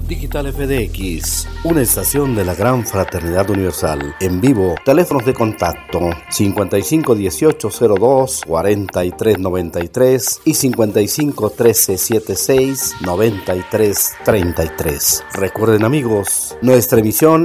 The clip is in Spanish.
Digital FDX, una estación de la Gran Fraternidad Universal. En vivo, teléfonos de contacto 551802-4393 y 551376-9333. Recuerden, amigos, nuestra emisión